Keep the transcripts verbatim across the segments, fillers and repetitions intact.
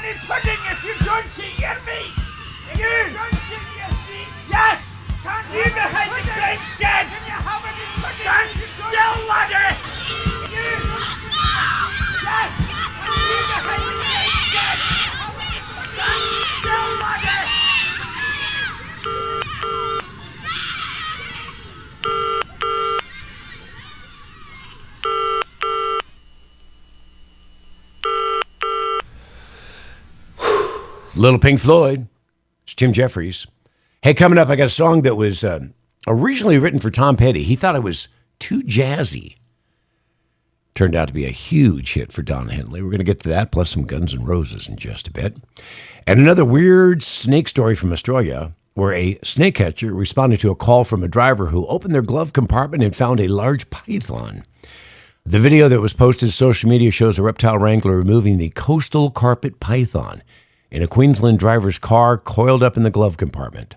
eat pudding if you don't hear me. You don't hear me. Yes. Can't you behind the grandstand. Can you have any pudding? Stand still, laddie. You. Yes. Can you behind the grandstand. Stand still, laddie. Little Pink Floyd. It's Tim Jeffries. Hey, coming up, I got a song that was uh, originally written for Tom Petty. He thought it was too jazzy. Turned out to be a huge hit for Don Henley. We're going to get to that, plus some Guns N' Roses in just a bit. And another weird snake story from Australia, where a snake catcher responded to a call from a driver who opened their glove compartment and found a large python. The video that was posted to social media shows a reptile wrangler removing the coastal carpet python in a Queensland driver's car coiled up in the glove compartment.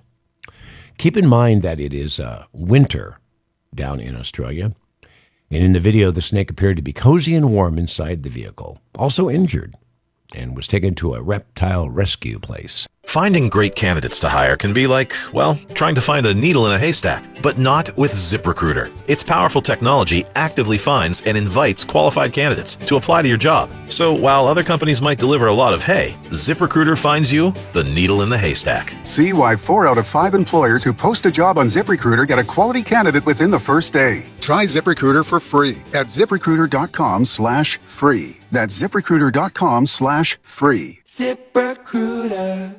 Keep in mind that it is uh, winter down in Australia. And in the video, the snake appeared to be cozy and warm inside the vehicle, also injured, and was taken to a reptile rescue place. Finding great candidates to hire can be like, well, trying to find a needle in a haystack, but not with ZipRecruiter. Its powerful technology actively finds and invites qualified candidates to apply to your job. So while other companies might deliver a lot of hay, ZipRecruiter finds you the needle in the haystack. See why four out of five employers who post a job on ZipRecruiter get a quality candidate within the first day. Try ZipRecruiter for free at ZipRecruiter.com slash free. That's ZipRecruiter.com slash free. ZipRecruiter.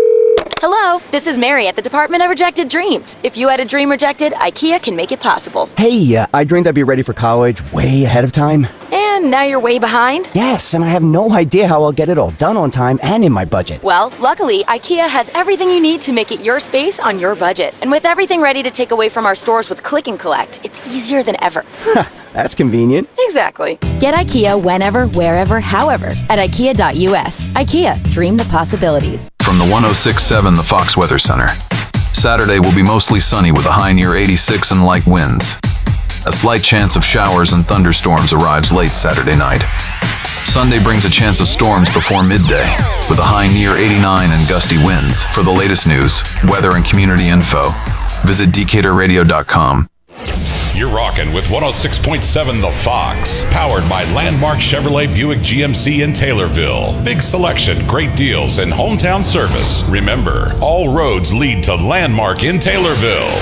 Hello, this is Mary at the Department of Rejected Dreams. If you had a dream rejected, IKEA can make it possible. Hey, uh, I dreamed I'd be ready for college way ahead of time. And now you're way behind? Yes, and I have no idea how I'll get it all done on time and in my budget. Well, luckily, IKEA has everything you need to make it your space on your budget. And with everything ready to take away from our stores with Click and Collect, it's easier than ever. That's convenient. Exactly. Get IKEA whenever, wherever, however at ikea dot u s. IKEA, dream the possibilities. From the one oh six point seven The Fox Weather Center. Saturday will be mostly sunny with a high near eighty-six and light winds. A slight chance of showers and thunderstorms arrives late Saturday night. Sunday brings a chance of storms before midday, with a high near eighty-nine and gusty winds. For the latest news, weather, and community info, visit Decatur radio dot com. You're rocking with one oh six point seven The Fox, powered by Landmark Chevrolet Buick G M C in Taylorville. Big selection, great deals, and hometown service. Remember, all roads lead to Landmark in Taylorville.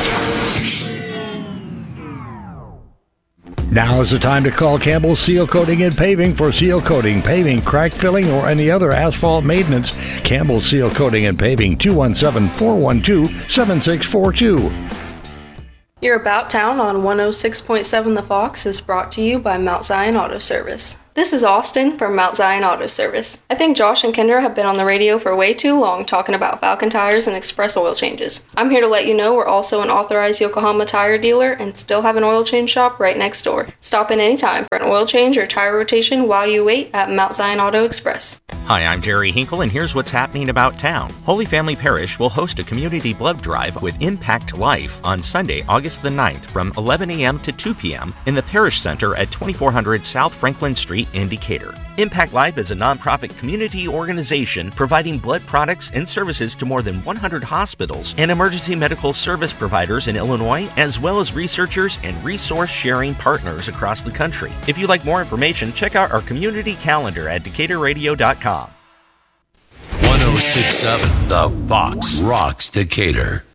Now is the time to call Campbell Seal Coating and Paving for seal coating, paving, crack filling, or any other asphalt maintenance. Campbell Seal Coating and Paving, two one seven, four one two, seven six four two. Your About Town on one oh six point seven The Fox is brought to you by Mount Zion Auto Service. This is Austin from Mount Zion Auto Service. I think Josh and Kendra have been on the radio for way too long talking about Falcon tires and express oil changes. I'm here to let you know we're also an authorized Yokohama tire dealer and still have an oil change shop right next door. Stop in anytime for an oil change or tire rotation while you wait at Mount Zion Auto Express. Hi, I'm Jerry Hinkle, and here's what's happening about town. Holy Family Parish will host a community blood drive with Impact Life on Sunday, August the ninth from eleven a.m. to two p.m. in the Parish Center at twenty-four hundred South Franklin Street in Decatur. Impact Life is a nonprofit community organization providing blood products and services to more than one hundred hospitals and emergency medical service providers in Illinois, as well as researchers and resource-sharing partners across the country. If you'd like more information, check out our community calendar at Decatur radio dot com. one oh six point seven The Fox rocks Decatur.